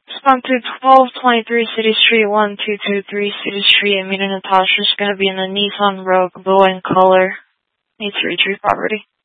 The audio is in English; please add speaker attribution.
Speaker 1: Respond to 1223 City Street, 1223 City Street, and me and Natasha is going to be in a Nissan Rogue, blue in color. Needs to retrieve property.